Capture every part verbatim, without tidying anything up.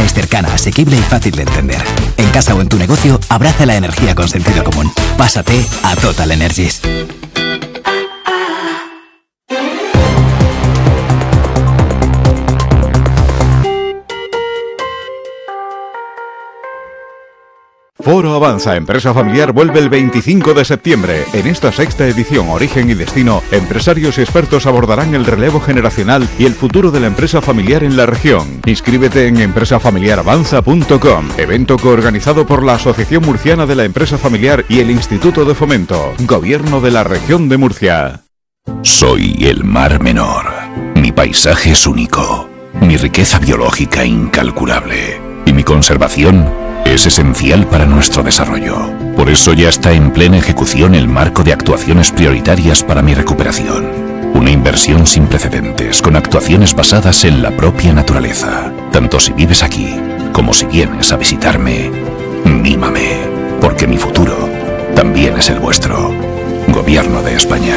es cercana, asequible y fácil de entender. En casa o en tu negocio, abraza la energía con sentido común. Pásate a Total Energies. Foro Avanza Empresa Familiar vuelve el veinticinco de septiembre. En esta sexta edición Origen y Destino, empresarios y expertos abordarán el relevo generacional y el futuro de la empresa familiar en la región. Inscríbete en empresa familiar avanza punto com, evento coorganizado por la Asociación Murciana de la Empresa Familiar y el Instituto de Fomento, Gobierno de la Región de Murcia. Soy el Mar Menor. Mi paisaje es único, mi riqueza biológica incalculable y mi conservación es esencial para nuestro desarrollo. Por eso ya está en plena ejecución el marco de actuaciones prioritarias para mi recuperación. Una inversión sin precedentes, con actuaciones basadas en la propia naturaleza. Tanto si vives aquí, como si vienes a visitarme, mímame, porque mi futuro también es el vuestro. Gobierno de España.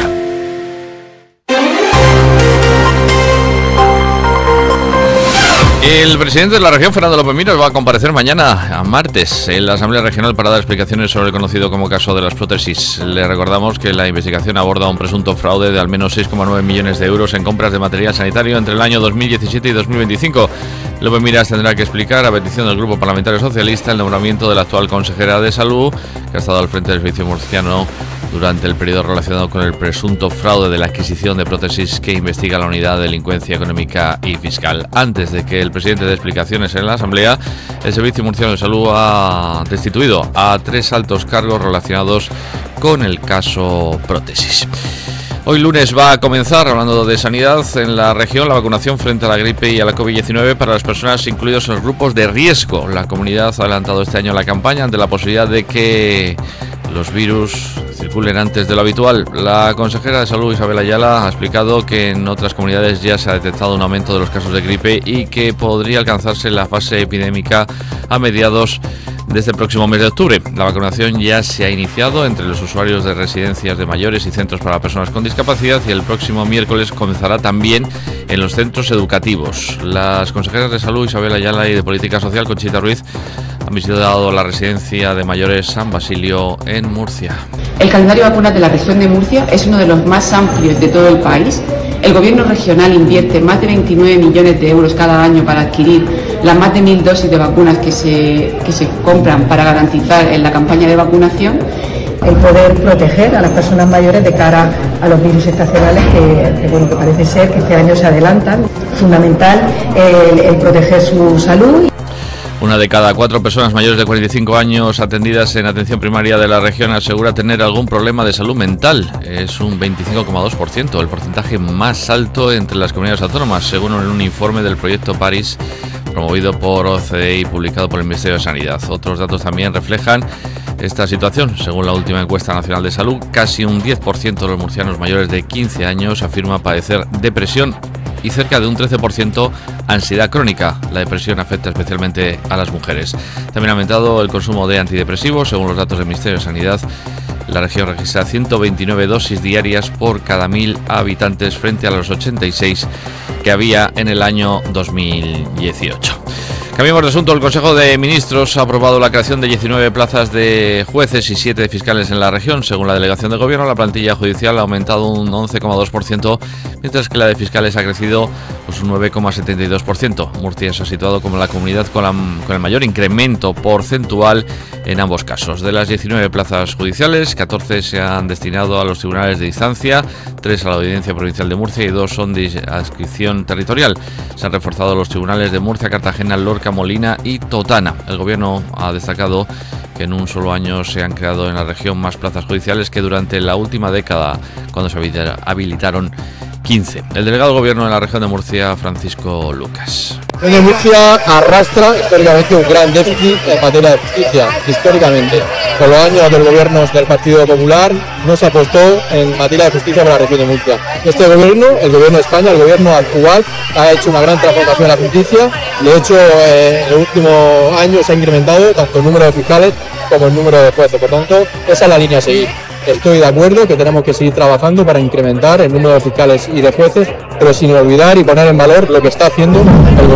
El presidente de la región, Fernando López Miras, va a comparecer mañana, a martes, en la Asamblea Regional para dar explicaciones sobre el conocido como caso de las prótesis. Le recordamos que la investigación aborda un presunto fraude de al menos seis coma nueve millones de euros en compras de material sanitario entre el año dos mil diecisiete y dos mil veinticinco. López Miras tendrá que explicar, a petición del Grupo Parlamentario Socialista, el nombramiento de la actual consejera de Salud, que ha estado al frente del servicio murciano durante el periodo relacionado con el presunto fraude de la adquisición de prótesis que investiga la Unidad de Delincuencia Económica y Fiscal. Antes de que el presidente dé explicaciones en la Asamblea, el Servicio Murciano de Salud ha destituido a tres altos cargos relacionados con el caso prótesis. Hoy lunes va a comenzar, hablando de sanidad, en la región la vacunación frente a la gripe y a la COVID diecinueve para las personas incluidas en los grupos de riesgo. La comunidad ha adelantado este año la campaña ante la posibilidad de que los virus circulen antes de lo habitual. La consejera de Salud, Isabel Ayala, ha explicado que en otras comunidades ya se ha detectado un aumento de los casos de gripe y que podría alcanzarse la fase epidémica a mediados de este próximo mes de octubre. La vacunación ya se ha iniciado entre los usuarios de residencias de mayores y centros para personas con discapacidad y el próximo miércoles comenzará también en los centros educativos. Las consejeras de Salud, Isabel Ayala, y de Política Social, Conchita Ruiz, han visitado la residencia de mayores San Basilio en Murcia. El calendario de vacunas de la región de Murcia es uno de los más amplios de todo el país. El gobierno regional invierte más de veintinueve millones de euros cada año para adquirir las más de mil dosis de vacunas que se, que se compran para garantizar en la campaña de vacunación el poder proteger a las personas mayores de cara a los virus estacionales que, que, bueno, que parece ser que este año se adelantan. Fundamental el, el proteger su salud. Una de cada cuatro personas mayores de cuarenta y cinco años atendidas en atención primaria de la región asegura tener algún problema de salud mental. Es un veinticinco coma dos por ciento, el porcentaje más alto entre las comunidades autónomas, según un informe del proyecto Paris promovido por O C D E y publicado por el Ministerio de Sanidad. Otros datos también reflejan esta situación. Según la última encuesta nacional de salud, casi un diez por ciento de los murcianos mayores de quince años afirma padecer depresión y cerca de un trece por ciento ansiedad crónica. La depresión afecta especialmente a las mujeres. También ha aumentado el consumo de antidepresivos. Según los datos del Ministerio de Sanidad, la región registra ciento veintinueve dosis diarias por cada mil habitantes frente a los ochenta y seis que había en el año dos mil dieciocho. Cambiamos de asunto. El Consejo de Ministros ha aprobado la creación de diecinueve plazas de jueces y siete de fiscales en la región. Según la delegación de gobierno, la plantilla judicial ha aumentado un once coma dos por ciento, mientras que la de fiscales ha crecido pues, un nueve coma setenta y dos por ciento. Murcia se ha situado como la comunidad con, la, con el mayor incremento porcentual en ambos casos. De las diecinueve plazas judiciales, catorce se han destinado a los tribunales de instancia, tres a la Audiencia Provincial de Murcia y dos son de adscripción territorial. Se han reforzado los tribunales de Murcia, Cartagena, Lorca, Molina y Totana. El gobierno ha destacado que en un solo año se han creado en la región más plazas judiciales que durante la última década, cuando se habilitaron quince. El delegado del gobierno en la región de Murcia, Francisco Lucas. La región de Murcia arrastra históricamente un gran déficit en materia de justicia, históricamente. Por los años del gobierno del Partido Popular no se apostó en materia de justicia para la región de Murcia. Este gobierno, el gobierno de España, el gobierno actual, ha hecho una gran transformación en la justicia. De hecho, eh, en el último año se ha incrementado tanto el número de fiscales como el número de jueces. Por tanto, esa es la línea a seguir. Estoy de acuerdo que tenemos que seguir trabajando para incrementar el número de fiscales y de jueces, pero sin olvidar y poner en valor lo que está haciendo el gobierno